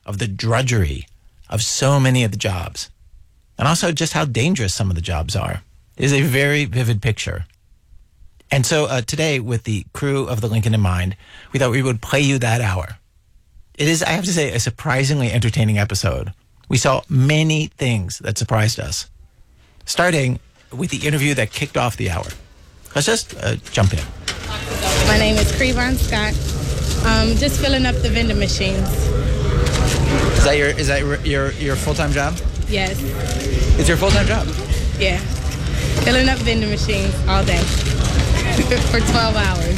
of the drudgery of so many of the jobs, and also just how dangerous some of the jobs are. It is a very vivid picture. And so today, with the crew of the Lincoln in mind, we thought we would play you that hour. It is, I have to say, a surprisingly entertaining episode. We saw many things that surprised us, starting with the interview that kicked off the hour. Let's just jump in. My name is Crevon Scott. Just filling up the vending machines. Is that your full-time job? Yes. It's your full-time job? Yeah. Filling up vending machines all day for 12 hours.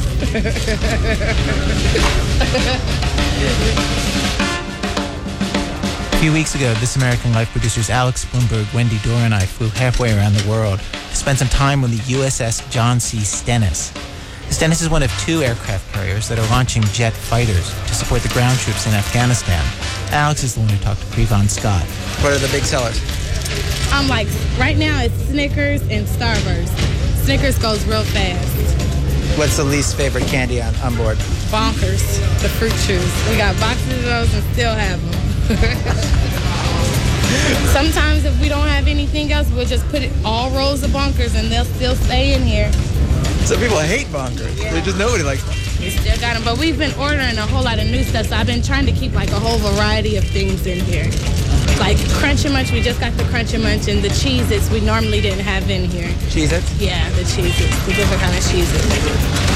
A few weeks ago, This American Life producers Alex Blumberg, Wendy Dorr, and I flew halfway around the world to spend some time on the USS John C. Stennis. The Stennis is one of 2 aircraft carriers that are launching jet fighters to support the ground troops in Afghanistan. Alex is the one who talked to Crevon Scott. What are the big sellers? Right now it's Snickers and Starburst. Snickers goes real fast. What's the least favorite candy on board? Bonkers, the fruit chews. We got boxes of those and still have them. Sometimes if we don't have anything else, we'll just put all rows of Bonkers and they'll still stay in here. Some people hate Bonkers. Yeah. There's just nobody likes them. We still got them, but we've been ordering a whole lot of new stuff, so I've been trying to keep like a whole variety of things in here. Like Crunch and Munch, we just got the Crunch and Munch, and the Cheez-Its we normally didn't have in here. Cheez-Its? Yeah, the Cheez-Its, the different kind of Cheez-Its.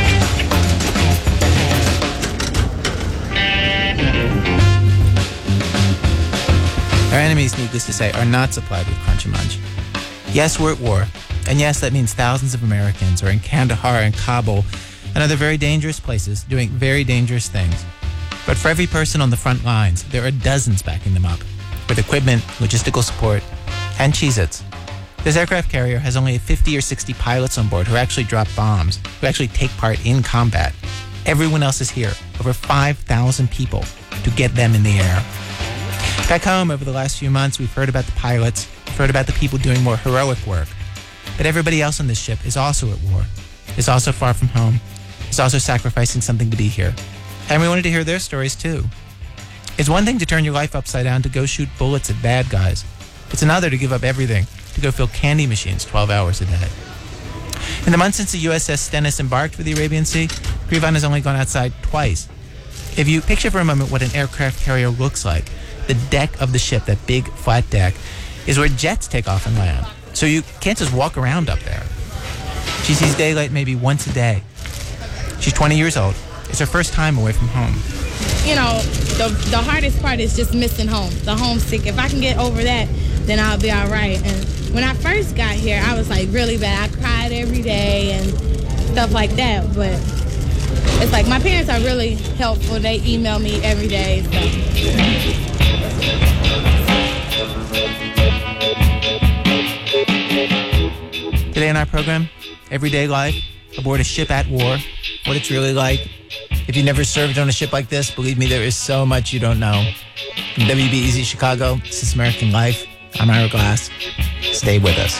Our enemies, needless to say, are not supplied with Crunch and Munch. Yes, we're at war, and yes, that means thousands of Americans are in Kandahar and Kabul and other very dangerous places doing very dangerous things. But for every person on the front lines, there are dozens backing them up with equipment, logistical support, and Cheez-Its. This aircraft carrier has only 50 or 60 pilots on board who actually drop bombs, who actually take part in combat. Everyone else is here, over 5,000 people, to get them in the air. Back home, over the last few months, we've heard about the pilots, we've heard about the people doing more heroic work. But everybody else on this ship is also at war, is also far from home, is also sacrificing something to be here. And we wanted to hear their stories too. It's one thing to turn your life upside down to go shoot bullets at bad guys. It's another to give up everything, to go fill candy machines 12 hours a day. In the months since the USS Stennis embarked for the Arabian Sea, Crevon has only gone outside twice. If you picture for a moment what an aircraft carrier looks like, the deck of the ship, that big flat deck, is where jets take off and land. So you can't just walk around up there. She sees daylight maybe once a day. She's 20 years old. It's her first time away from home. You know, the hardest part is just missing home, the homesick. If I can get over that, then I'll be all right. And when I first got here, I was like really bad. I cried every day and stuff like that. But it's like my parents are really helpful. They email me every day. So. Today in our program, everyday life aboard a ship at war, what it's really like. If you never served on a ship like this, believe me, there is so much you don't know. From WBEZ Chicago, this is American Life. I'm Ira Glass. Stay with us.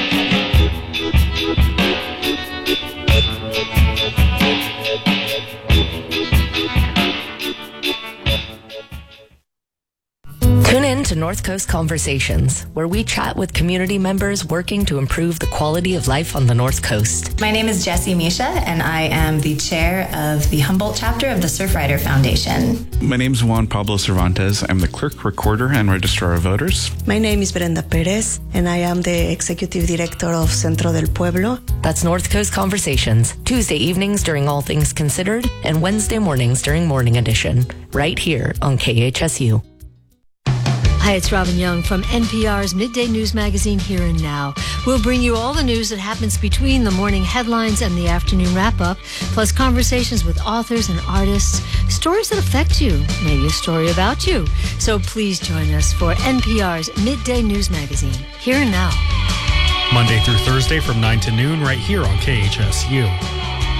Tune in to North Coast Conversations, where we chat with community members working to improve the quality of life on the North Coast. My name is Jessie Misha, and I am the chair of the Humboldt chapter of the Surfrider Foundation. My name is Juan Pablo Cervantes. I'm the clerk, recorder, and registrar of voters. My name is Brenda Perez, and I am the executive director of Centro del Pueblo. That's North Coast Conversations, Tuesday evenings during All Things Considered, and Wednesday mornings during Morning Edition, right here on KHSU. Hi, it's Robin Young from NPR's Midday News Magazine Here and Now. We'll bring you all the news that happens between the morning headlines and the afternoon wrap-up, plus conversations with authors and artists, stories that affect you, maybe a story about you. So please join us for NPR's Midday News Magazine Here and Now. Monday through Thursday from 9 to noon right here on KHSU.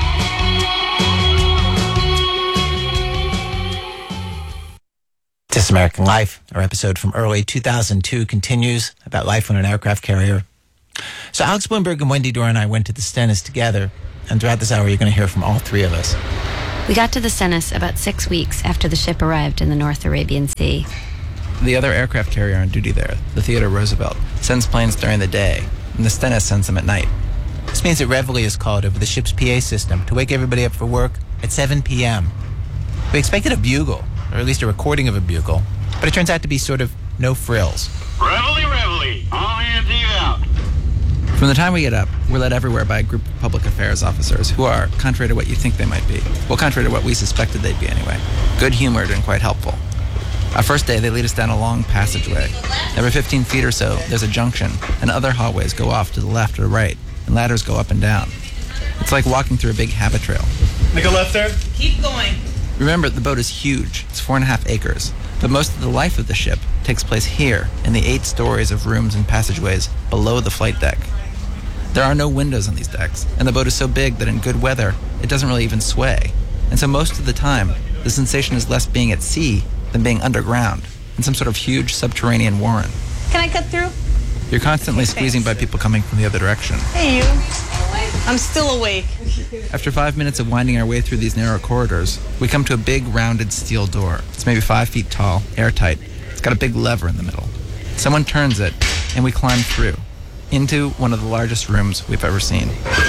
This American Life, our episode from early 2002, continues about life on an aircraft carrier. So Alex Blumberg and Wendy Dorr and I went to the Stennis together, and throughout this hour you're going to hear from all three of us. We got to the Stennis about 6 weeks after the ship arrived in the North Arabian Sea. The other aircraft carrier on duty there, the Theodore Roosevelt, sends planes during the day, and the Stennis sends them at night. This means that Reveille is called over the ship's PA system to wake everybody up for work at 7 p.m. We expected a bugle, or at least a recording of a bugle, but it turns out to be sort of no frills. Reveille, Reveille, all hands eve out. From the time we get up, we're led everywhere by a group of public affairs officers who are, contrary to what you think they might be, well, contrary to what we suspected they'd be anyway, good-humored and quite helpful. Our first day, they lead us down a long passageway. Every 15 feet or so, there's a junction, and other hallways go off to the left or the right, and ladders go up and down. It's like walking through a big habit trail. Make a left there. Keep going. Remember, the boat is huge. It's 4.5 acres. But most of the life of the ship takes place here, in the 8 stories of rooms and passageways below the flight deck. There are no windows on these decks, and the boat is so big that in good weather, it doesn't really even sway. And so most of the time, the sensation is less being at sea than being underground, in some sort of huge subterranean warren. Can I cut through? You're constantly squeezing by people coming from the other direction. Hey, you. I'm still awake. After 5 minutes of winding our way through these narrow corridors, we come to a big rounded steel door. It's maybe 5 feet tall, airtight. It's got a big lever in the middle. Someone turns it, and we climb through, into one of the largest rooms we've ever seen.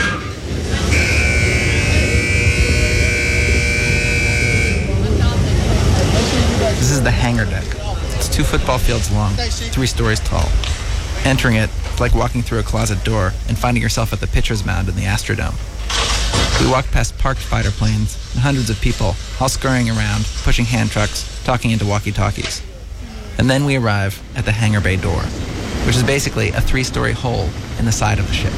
This is the hangar deck. It's 2 football fields long, 3 stories tall. Entering it, it's like walking through a closet door and finding yourself at the pitcher's mound in the Astrodome. We walk past parked fighter planes and hundreds of people, all scurrying around, pushing hand trucks, talking into walkie-talkies. And then we arrive at the hangar bay door, which is basically a 3-story hole in the side of the ship.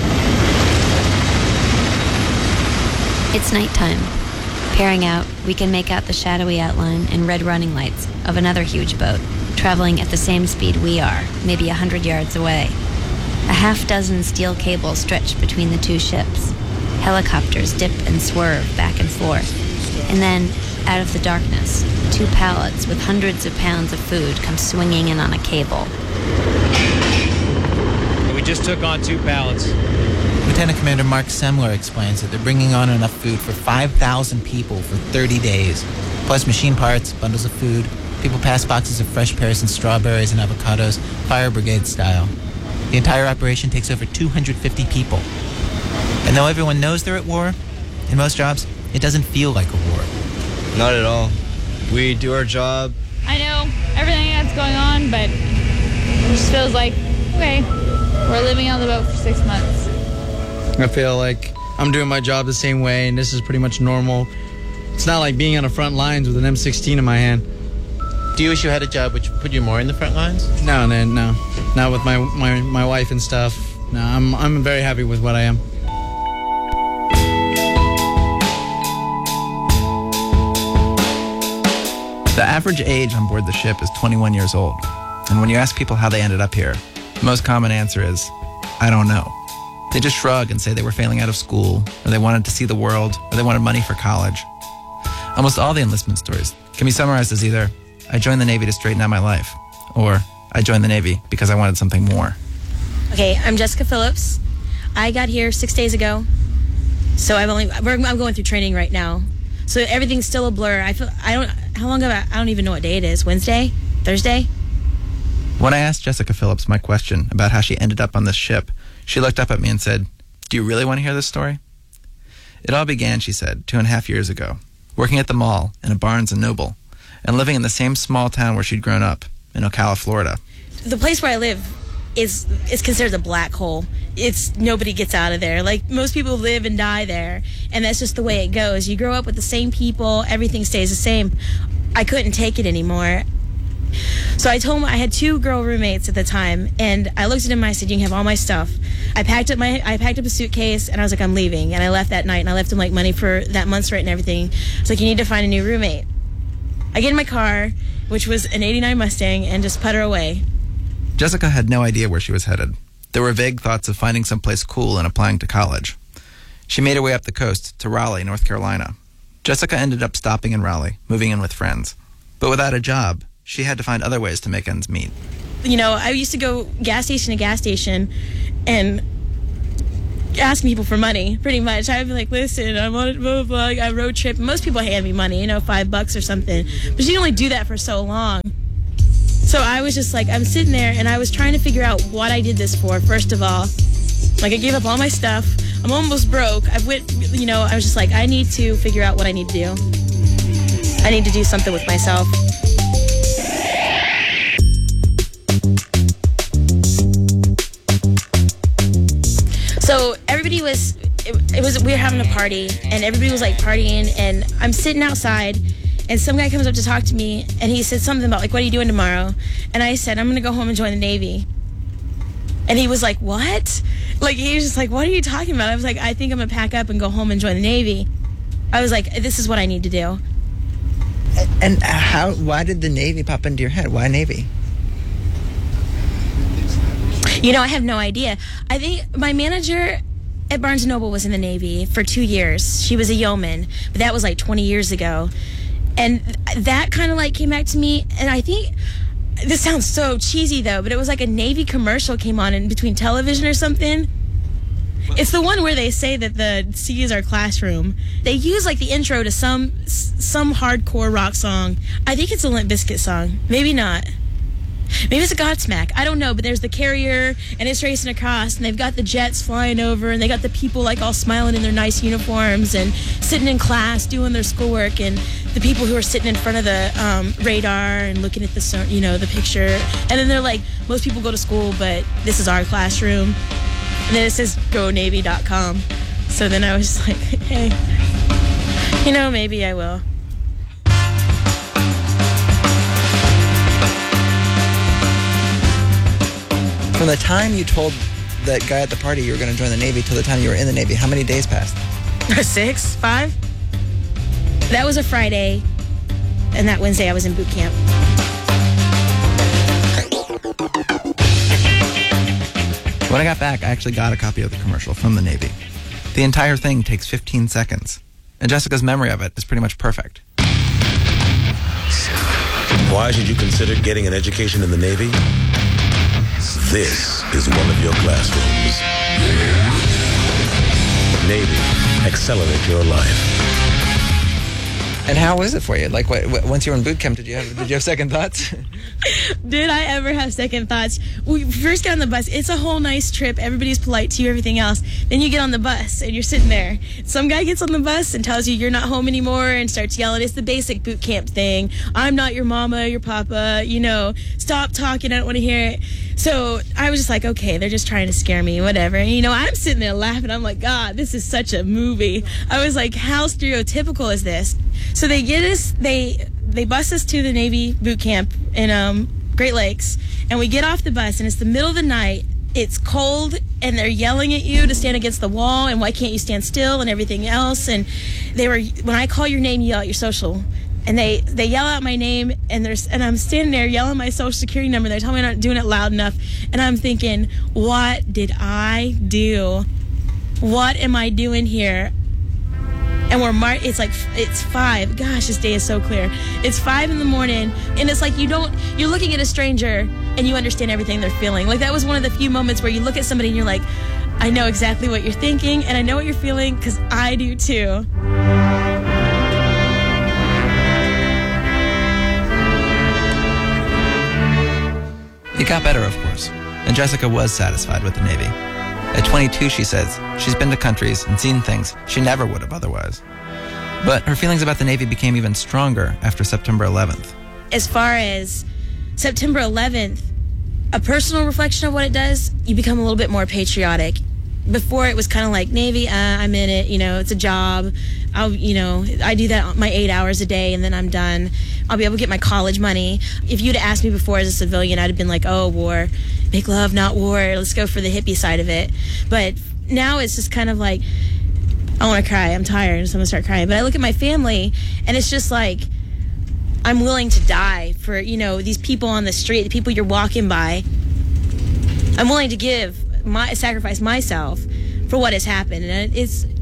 It's nighttime. Peering out, we can make out the shadowy outline and red running lights of another huge boat, traveling at the same speed we are, maybe 100 yards away. A half-dozen steel cables stretch between the 2 ships. Helicopters dip and swerve back and forth. And then, out of the darkness, 2 pallets with hundreds of pounds of food come swinging in on a cable. We just took on 2 pallets. Lieutenant Commander Mark Semler explains that they're bringing on enough food for 5,000 people for 30 days, plus machine parts, bundles of food. People pass boxes of fresh pears and strawberries and avocados, fire brigade style. The entire operation takes over 250 people. And though everyone knows they're at war, in most jobs, it doesn't feel like a war. Not at all. We do our job. I know everything that's going on, but it just feels like, okay, we're living on the boat for 6 months. I feel like I'm doing my job the same way, and this is pretty much normal. It's not like being on the front lines with an M16 in my hand. Do you wish you had a job which put you more in the front lines? No. Not with my wife and stuff. No, I'm very happy with what I am. The average age on board the ship is 21 years old. And when you ask people how they ended up here, the most common answer is, I don't know. They just shrug and say they were failing out of school, or they wanted to see the world, or they wanted money for college. Almost all the enlistment stories can be summarized as either, I joined the Navy to straighten out my life, or I joined the Navy because I wanted something more. Okay, I'm Jessica Phillips. I got here 6 days ago, so I'm going through training right now. So everything's still a blur. I don't even know what day it is. Wednesday? Thursday? When I asked Jessica Phillips my question about how she ended up on this ship, she looked up at me and said, "Do you really want to hear this story?" It all began, she said, 2.5 years ago, working at the mall in a Barnes & Noble, and living in the same small town where she'd grown up, in Ocala, Florida. The place where I live is considered a black hole. Nobody gets out of there. Like, most people live and die there, and that's just the way it goes. You grow up with the same people, everything stays the same. I couldn't take it anymore. So I told him I had 2 girl roommates at the time, and I looked at him and I said, "You can have all my stuff." I packed up a suitcase, and I was like, "I'm leaving." And I left that night, and I left him like money for that month's rent and everything. It's like, "You need to find a new roommate." I get in my car, which was an '89 Mustang, and just putter away. Jessica had no idea where she was headed. There were vague thoughts of finding someplace cool and applying to college. She made her way up the coast to Raleigh, North Carolina. Jessica ended up stopping in Raleigh, moving in with friends. But without a job, she had to find other ways to make ends meet. You know, I used to go gas station to gas station, and asking people for money, pretty much. I'd be like, listen, I'm on a road trip. Most people hand me money, $5 or something. But you can only do that for so long. So I was just like, I'm sitting there and I was trying to figure out what I did this for, first of all. Like, I gave up all my stuff. I'm almost broke. I was just like, I need to figure out what I need to do. I need to do something with myself. So everybody we were having a party, and everybody was like partying, and I'm sitting outside, and some guy comes up to talk to me, and he said something about like, what are you doing tomorrow? And I said, I'm going to go home and join the Navy. And he was like, what? Like, he was just like, what are you talking about? I was like, I think I'm going to pack up and go home and join the Navy. I was like, this is what I need to do. And why did the Navy pop into your head? Why Navy? I have no idea. I think my manager at Barnes & Noble was in the Navy for 2 years. She was a yeoman, but that was like 20 years ago. And that kind of like came back to me, and I think, this sounds so cheesy though, but it was like a Navy commercial came on in between television or something. It's the one where they say that the sea is our classroom. They use like the intro to some hardcore rock song. I think it's a Limp Bizkit song. Maybe not. Maybe it's a Godsmack. I don't know, but there's the carrier, and it's racing across, and they've got the jets flying over, and they got the people like all smiling in their nice uniforms and sitting in class doing their schoolwork, and the people who are sitting in front of the radar and looking at the picture. And then they're like, most people go to school, but this is our classroom. And then it says GoNavy.com. So then I was like, hey, maybe I will. From the time you told that guy at the party you were going to join the Navy till the time you were in the Navy, how many days passed? 6, 5. That was a Friday, and that Wednesday I was in boot camp. When I got back, I actually got a copy of the commercial from the Navy. The entire thing takes 15 seconds, and Jessica's memory of it is pretty much perfect. Why should you consider getting an education in the Navy? This is one of your classrooms. Navy, accelerate your life. And how was it for you? Like, once you were in boot camp, did you have second thoughts? Did I ever have second thoughts? We first got on the bus. It's a whole nice trip. Everybody's polite to you, everything else. Then you get on the bus, and you're sitting there. Some guy gets on the bus and tells you you're not home anymore and starts yelling. It's the basic boot camp thing. I'm not your mama, your papa, stop talking. I don't want to hear it. So I was just like, okay, they're just trying to scare me, whatever. And, I'm sitting there laughing. I'm like, God, this is such a movie. I was like, how stereotypical is this? So they get us, they bus us to the Navy boot camp in Great Lakes, and we get off the bus, and it's the middle of the night. It's cold, and they're yelling at you to stand against the wall, and why can't you stand still, and everything else. And when I call your name, you yell out your social. And they yell out my name, and I'm standing there yelling my social security number. They're telling me I'm not doing it loud enough, and I'm thinking, what did I do? What am I doing here? And it's 5. Gosh, this day is so clear. It's 5 in the morning, and it's like you're looking at a stranger, and you understand everything they're feeling. Like, that was one of the few moments where you look at somebody and you're like, I know exactly what you're thinking, and I know what you're feeling, because I do too. It got better, of course, and Jessica was satisfied with the Navy. At 22, she says, she's been to countries and seen things she never would have otherwise. But her feelings about the Navy became even stronger after September 11th. As far as September 11th, a personal reflection of what it does, you become a little bit more patriotic. Before, it was kind of like, Navy, I'm in it, it's a job. I do that my 8 hours a day, and then I'm done. I'll be able to get my college money. If you'd asked me before as a civilian, I'd have been like, oh, war. Make love, not war. Let's go for the hippie side of it. But now it's just kind of like, I want to cry. I'm tired, so I'm going to start crying. But I look at my family, and it's just like, I'm willing to die for, these people on the street, the people you're walking by. I'm willing to sacrifice myself for what has happened. And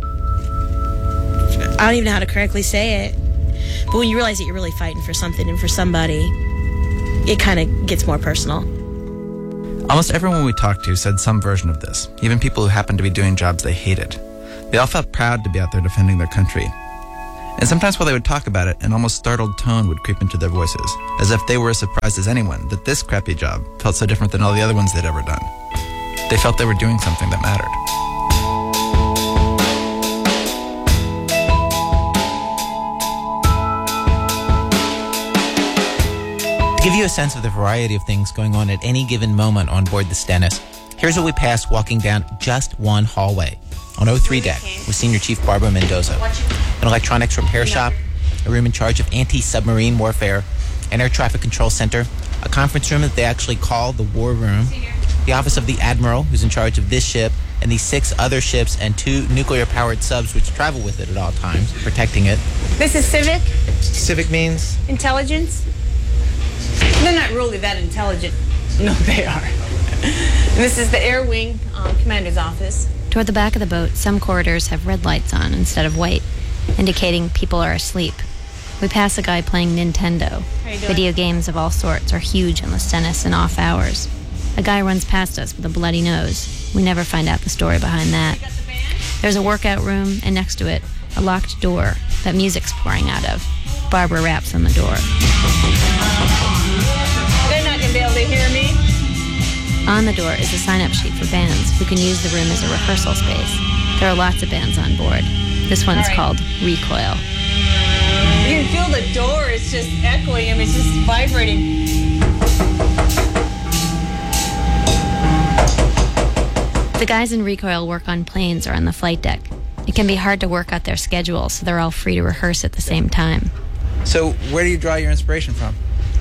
I don't even know how to correctly say it. But when you realize that you're really fighting for something and for somebody, it kind of gets more personal. Almost everyone we talked to said some version of this, even people who happened to be doing jobs they hated. They all felt proud to be out there defending their country. And sometimes while they would talk about it, an almost startled tone would creep into their voices, as if they were as surprised as anyone that this crappy job felt so different than all the other ones they'd ever done. They felt they were doing something that mattered. To give you a sense of the variety of things going on at any given moment on board the Stennis, here's what we passed walking down just one hallway. On 03 deck with Senior Chief Barbara Mendoza. An electronics repair shop, a room in charge of anti-submarine warfare, an air traffic control center, a conference room that they actually call the War Room, the office of the Admiral, who's in charge of this ship, and the 6 other ships and 2 nuclear-powered subs which travel with it at all times, protecting it. This is Civic. Civic means? Intelligence. They're not really that intelligent. No, they are. This is the Air Wing Commander's office. Toward the back of the boat, some corridors have red lights on instead of white, indicating people are asleep. We pass a guy playing Nintendo. Video games of all sorts are huge on the Stennis in off hours. A guy runs past us with a bloody nose. We never find out the story behind that. There's a workout room, and next to it, a locked door that music's pouring out of. Barbara raps on the door. They're not going to be able to hear me. On the door is a sign-up sheet for bands who can use the room as a rehearsal space. There are lots of bands on board. This one's called Recoil. You can feel the door. It's just echoing. I mean, it's just vibrating. The guys in Recoil work on planes or on the flight deck. It can be hard to work out their schedule, so they're all free to rehearse at the same time. So where do you draw your inspiration from?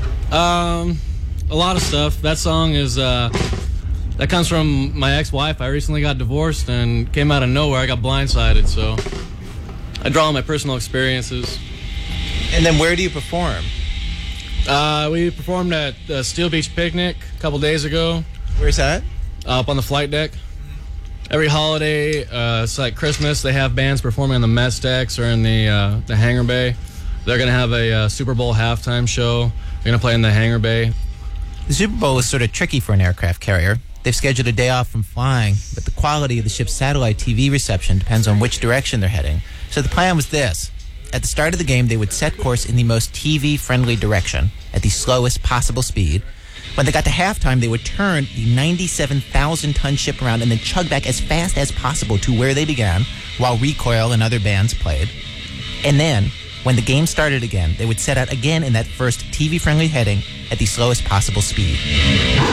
A lot of stuff. That song is, that comes from my ex-wife. I recently got divorced and came out of nowhere. I got blindsided, so I draw on my personal experiences. And then where do you perform? We performed at Steel Beach Picnic a couple days ago. Where's that? Up on the flight deck. Every holiday, it's like Christmas, they have bands performing on the mess decks or in the hangar bay. They're going to have a Super Bowl halftime show. They're going to play in the hangar bay. The Super Bowl is sort of tricky for an aircraft carrier. They've scheduled a day off from flying, but the quality of the ship's satellite TV reception depends on which direction they're heading. So the plan was this. At the start of the game, they would set course in the most TV-friendly direction, at the slowest possible speed. When they got to halftime, they would turn the 97,000-ton ship around and then chug back as fast as possible to where they began, while Recoil and other bands played. And then, when the game started again, they would set out again in that first TV-friendly heading at the slowest possible speed.